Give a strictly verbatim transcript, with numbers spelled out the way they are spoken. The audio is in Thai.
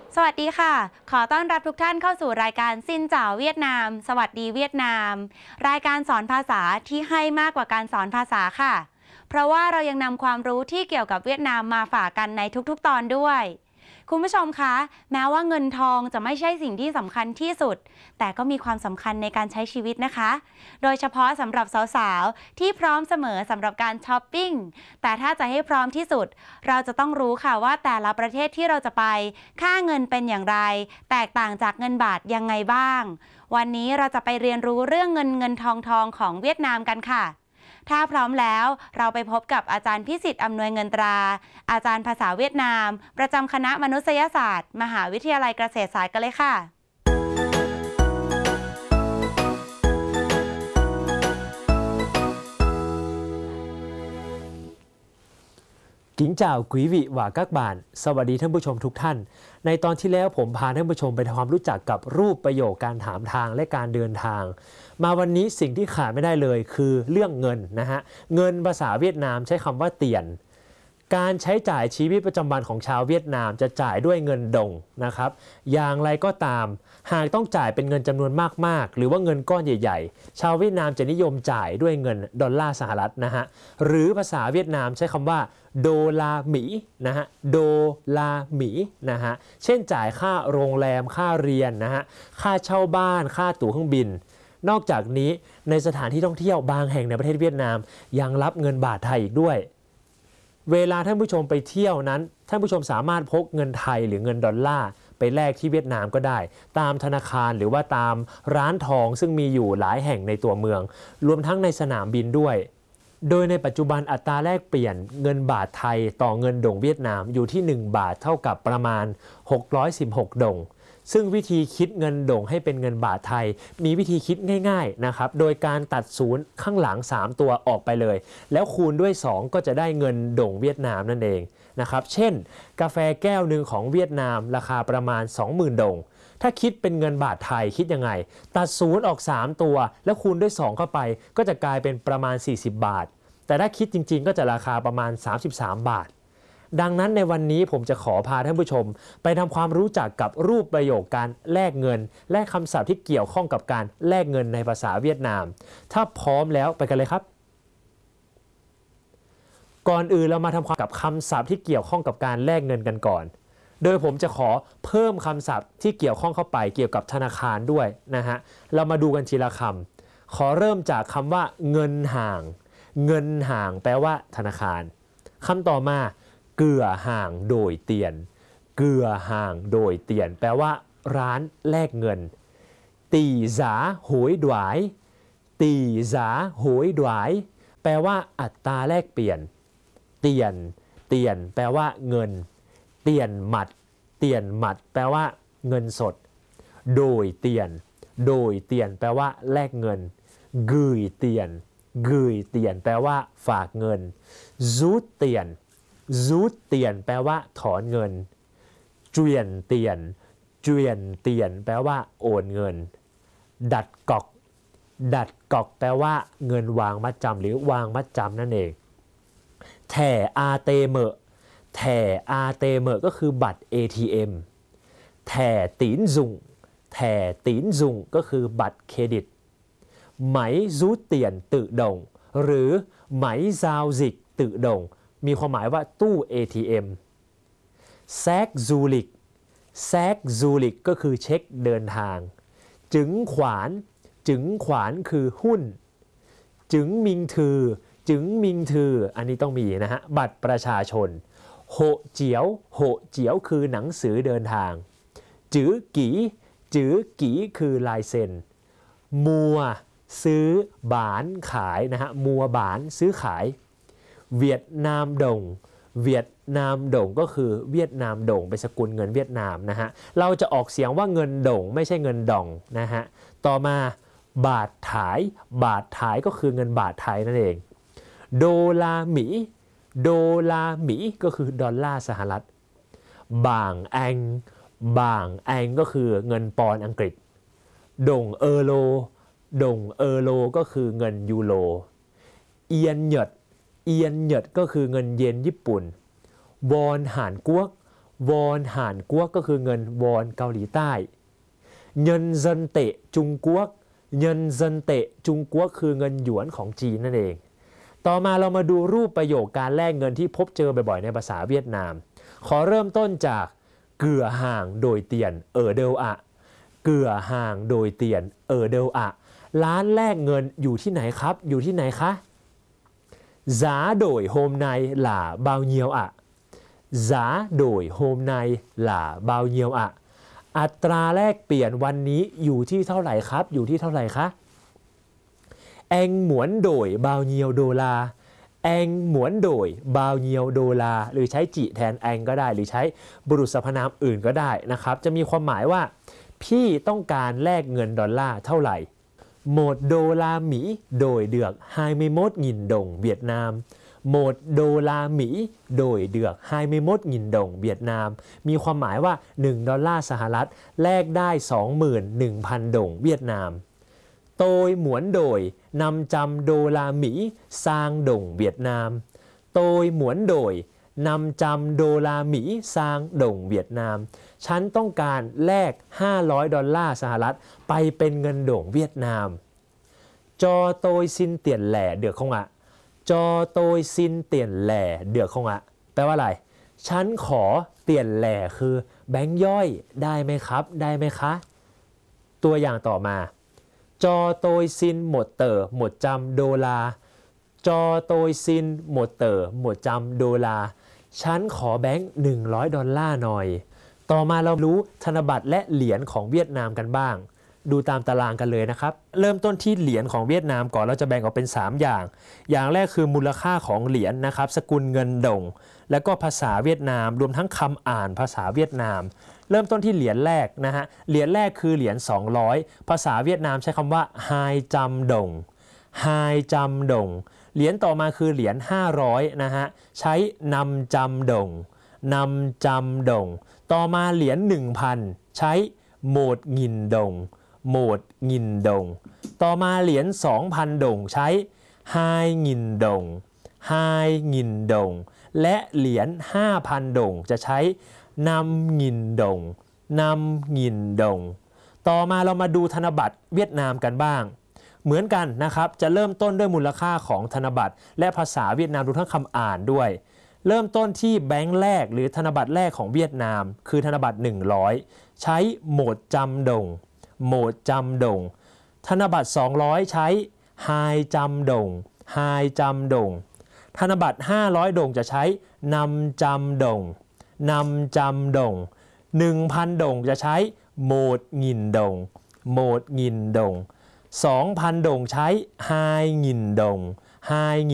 สวัสดีค่ะขอต้อนรับทุกท่านเข้าสู่รายการซินเจ๋าเวียดนามสวัสดีเวียดนามรายการสอนภาษาที่ให้มากกว่าการสอนภาษาค่ะเพราะว่าเรายังนำความรู้ที่เกี่ยวกับเวียดนามมาฝากกันในทุกๆตอนด้วยคุณผู้ชมคะแม้ว่าเงินทองจะไม่ใช่สิ่งที่สำคัญที่สุดแต่ก็มีความสำคัญในการใช้ชีวิตนะคะโดยเฉพาะสำหรับสาวๆที่พร้อมเสมอสำหรับการช้อปปิ้งแต่ถ้าจะให้พร้อมที่สุดเราจะต้องรู้ค่ะว่าแต่ละประเทศที่เราจะไปค่าเงินเป็นอย่างไรแตกต่างจากเงินบาทยังไงบ้างวันนี้เราจะไปเรียนรู้เรื่องเงินเงินทองทองของเวียดนามกันค่ะถ้าพร้อมแล้วเราไปพบกับอาจารย์พิสิทธิ์อำนวยเงินตราอาจารย์ภาษาเวียดนามประจำคณะมนุษยศาสตร์มหาวิทยาลัยเกษตรศาสตร์กันเลยค่ะ Kính chào quý vị và các bạn สวัสดีท่านผู้ชมทุกท่านในตอนที่แล้วผมพาท่านผู้ชมไปทำความรู้จักกับรูปประโยคการถามทางและการเดินทางมาวันนี้สิ่งที่ขาดไม่ได้เลยคือเรื่องเงินนะฮะเงินภาษาเวียดนามใช้คำว่าเตียนการใช้จ่ายชีวิตประจำวันของชาวเวียดนามจะจ่ายด้วยเงินดงนะครับอย่างไรก็ตามหากต้องจ่ายเป็นเงินจำนวนมากๆหรือว่าเงินก้อนใหญ่ๆชาวเวียดนามจะนิยมจ่ายด้วยเงินดอลลาร์สหรัฐนะฮะหรือภาษาเวียดนามใช้คำว่าโดลาหมีนะฮะโดลาหมีนะฮะเช่นจ่ายค่าโรงแรมค่าเรียนนะฮะค่าเช่าบ้านค่าตั๋วเครื่องบินนอกจากนี้ในสถานที่ท่องเที่ยวบางแห่งในประเทศเวียดนามยังรับเงินบาทไทยอีกด้วยเวลาท่านผู้ชมไปเที่ยวนั้นท่านผู้ชมสามารถพกเงินไทยหรือเงินดอลลาร์ไปแลกที่เวียดนามก็ได้ตามธนาคารหรือว่าตามร้านทองซึ่งมีอยู่หลายแห่งในตัวเมืองรวมทั้งในสนามบินด้วยโดยในปัจจุบันอัตราแลกเปลี่ยนเงินบาทไทยต่อเงินดงเวียดนามอยู่ที่หนึ่งบาทเท่ากับประมาณหกร้อยสิบหกดงซึ่งวิธีคิดเงินดงให้เป็นเงินบาทไทยมีวิธีคิดง่ายๆนะครับโดยการตัดศูนย์ข้างหลังสามตัวออกไปเลยแล้วคูณด้วยสองก็จะได้เงินดงเวียดนามนั่นเองนะครับเช่นกาแฟแก้วหนึ่งของเวียดนามราคาประมาณ สองหมื่น ดงถ้าคิดเป็นเงินบาทไทยคิดยังไงตัดศูนย์ออกสามตัวแล้วคูณด้วยสองเข้าไปก็จะกลายเป็นประมาณสี่สิบบาทแต่ถ้าคิดจริงๆก็จะราคาประมาณสามสิบสามบาทดังนั้นในวันนี้ผมจะขอพาท่านผู้ชมไปทำความรู้จักกับรูปประโยคการแลกเงินและคำศัพท์ที่เกี่ยวข้องกับการแลกเงินในภาษาเวียดนามถ้าพร้อมแล้วไปกันเลยครับก่อนอื่นเรามาทำความกับคำศัพท์ที่เกี่ยวข้องกับการแลกเงินกันก่อนโดยผมจะขอเพิ่มคำศัพท์ที่เกี่ยวข้องเข้าไปเกี่ยวกับธนาคารด้วยนะฮะเรามาดูกันทีละคำขอเริ่มจากคำว่าเงินห่างเงินห่างแปลว่าธนาคารคำต่อมาเกือห่างโดยเตียนเกือห่างโดยเตียนแปลว่าร้านแลกเงินตีสาโหยดวายตีสาโหยดวายแปลว่าอัตราแลกเปลี่ยนเตียนเตียนแปลว่าเงินเตียนหมัดเตียนหมัดแปลว่าเงินสดโดยเตียนโดยเตียนแปลว่าแลกเงินกืยเตียนกืยเตียนแปลว่าฝากเงินซูดเตียนซูดเตียนแปลว่าถอนเงินเจียนเตียนเจียนเตียนแปลว่าโอนเงินดัดกอกดัดกอกแปลว่าเงินวางมัดจำหรือวางมัดจำนั่นเองแถ่อาเตเมอแถ่อาเตเมอก็คือบัตร เอ ที เอ็ม แถ่ตีนซุงแถ่ตีนซุงก็คือบัตรเครดิตไหมซูเตียนtự độngหรือไหมซาวซิกtự độngมีความหมายว่าตู้ เอ ที เอ็ม แซกซูลิกแซกซูลิกก็คือเช็คเดินทางจึงขวานจึงขวานคือหุ้นจึงมิงถือจึงมิงถืออันนี้ต้องมีนะฮะบัตรประชาชนโหเจียวโหเจียวคือหนังสือเดินทางจื้อกีจื้อกีคือลายเซ็นมัวซื้อบานขายนะฮะมัวบานซื้อขายเวียดนามดงเวียดนามดงก็คือเวียดนามดงเป็นสกุลเงินเวียดนามนะฮะเราจะออกเสียงว่าเงินดงไม่ใช่เงินดองนะฮะต่อมาบาทถายบาทถายก็คือเงินบาทไทยนั่นเองโดลาหมีโดลาหมีก็คือดอลลาร์สหรัฐบางแองบางแองก็คือเงินปอนด์อังกฤษดงเออโลดงเออโลก็คือเงินยูโรเอียนเหยดเอียนเหยดก็คือเงินเยนญี่ปุ่นวอนหานกวกวอนห่านกัวก็คือเงินวอนเกาหลีใต้เงินเซินเตะจุงกัวเงินเซินเตะจุงกัวคือเงินหยวนของจีนนั่นเองต่อมาเรามาดูรูปประโยคการแลกเงินที่พบเจอบ่อยๆในภาษาเวียดนามขอเริ่มต้นจากเกือห่างโดยเตียนเออเดลอะเกือห่างโดยเตียนเออเดลอะร้านแลกเงินอยู่ที่ไหนครับอยู่ที่ไหนคะgiá đổi hôm nay là bao nhiêu ạ giá đổi hôm nay là bao nhiêu ạ อัตราแลกเปลี่ยนวันนี้อยู่ที่เท่าไหร่ครับอยู่ที่เท่าไหร่คะ anh muốn đổi bao nhiêu đô la anh muốn đổi bao nhiêu đô la หรือใช้จิแทน anh ก็ได้หรือใช้บุรุษสรรพนามอื่นก็ได้นะครับจะมีความหมายว่าพี่ต้องการแลกเงินดอลลาร์เท่าไหร่một đô la Mỹ đổi được hai mươi mốt nghìn đồng Việt Nam một đô la Mỹ đổi được hai mươi mốt nghìn đồng Việt Nam มีความหมายว่าหนึ่งดอลลาร์สหรัฐแลกได้ สองหมื่นหนึ่งพัน ดงเวียดนาม tôi muốn đổi năm trăm đô la Mỹ sang đồng Việt Nam tôi muốn đổi năm trăm đô la Mỹ sang đồng Việt Nam ฉันต้องการแลกห้าร้อยดอลลาร์สหรัฐไปเป็นเงินโด่งเวียดนาม cho tôi xin tiền lẻ được không ạ cho tôi xin tiền lẻ được không ạ แปลว่าอะไรฉันขอเตียนแหล่คือแบงค์ย่อยได้ไหมครับได้ไหมคะตัวอย่างต่อมา cho tôi xin một tờ một trăm đô la cho tôi xin một tờ một trăm đô la ฉันขอแบงค์หนึ่งร้อยดอลลาร์หน่อยต่อมาเรารู้ธนบัตรและเหรียญของเวียดนามกันบ้างดูตามตารางกันเลยนะครับเริ่มต้นที่เหรียญของเวียดนามก่อนเราจะแบ่งออกเป็นสามอย่างอย่างแรกคือมูลค่าของเหรียญ นะครับสกุลเงินดงและก็ภาษาเวียดนามรวมทั้งคำอ่านภาษาเวียดนามเริ่มต้นที่เหรียญแรกนะฮะเหรียญแรกคือเหรียญสองร้อยภาษาเวียดนามใช้คำว่าไฮจำดงไฮจำดงเหรียญต่อมาคือเหรียญห้าร้อยนะฮะใช้นำจำดงนำจำดงต่อมาเหรียญ หนึ่งพัน ใช้โหมดงินดงโหมดงินดงต่อมาเหรียญ สองพัน ดงใช้ไฮงินดงไฮงินดงและเหรียญ ห้าพัน ดงจะใช้นำงินดงนำงินดงต่อมาเรามาดูธนบัตรเวียดนามกันบ้างเหมือนกันนะครับจะเริ่มต้นด้วยมูลค่าของธนบัตรและภาษาเวียดนามดูทั้งคำอ่านด้วยเริ่มต้นที่แบงค์แรกหรือธนบัตรแรกของเวียดนามคือธนบัตรหนึ่งร้อยใช้โหมดจำดงโหมดจำดงธนบัตรสองร้อยใช้ไฮจำดงไฮจำดงธนบัตรห้าร้อยดงจะใช้นำจำดงนำจำดง หนึ่งพัน ดงจะใช้โหมดงินดงโหมดงินดง สองพัน ดงใช้ไฮงินดงไฮ